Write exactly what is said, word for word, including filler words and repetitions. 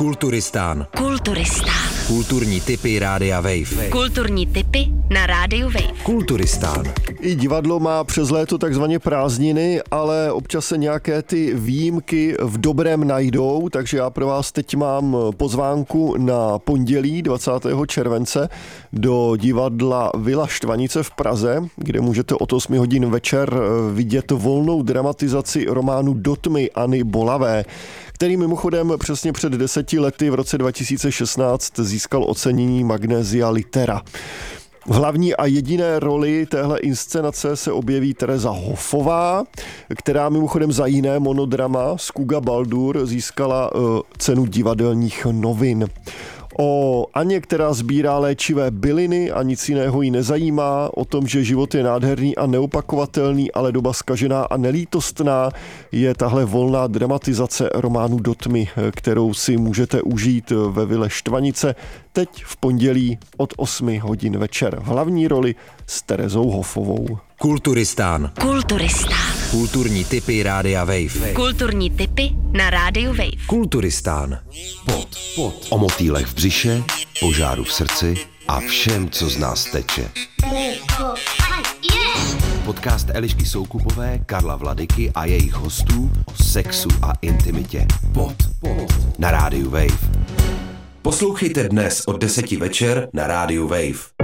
Kulturistán. Kulturistán. Kulturní tipy Rádia Wave. Kulturní tipy na Rádiu Wave. Kulturistán. I divadlo má přes léto takzvaně prázdniny, ale občas se nějaké ty výjimky v dobrém najdou, takže já pro vás teď mám pozvánku na pondělí dvacátého července do divadla Vila Štvanice v Praze, kde můžete od osmi hodin večer vidět volnou dramatizaci románu Do tmy Anny Bolavé, který mimochodem přesně před deseti lety v roce dva tisíce šestnáct získal ocenění Magnesia Litera. V hlavní a jediné roli téhle inscenace se objeví Tereza Hofová, která mimochodem za jiné monodrama Skuga Baldur získala uh, cenu divadelních novin. O Aně, která sbírá léčivé byliny a nic jiného jí nezajímá, o tom, že život je nádherný a neopakovatelný, ale doba zkažená a nelítostná, je tahle volná dramatizace románu Do tmy, kterou si můžete užít ve Vile Štvanice teď v pondělí od osmi hodin večer. V hlavní roli s Terezou Hofovou. Kulturistán. Kulturistán. Kulturní tipy Rádia Wave. Kulturní tipy na Rádiu Wave. Kulturistán. Pot, pot. O motýlech v břiše, požáru v srdci a všem, co z nás teče. Podcast Elišky Soukupové, Karla Vladyky a jejich hostů o sexu a intimitě. Pot, pot. Na Rádiu Wave. Poslouchejte dnes od deseti večer na Rádiu Wave.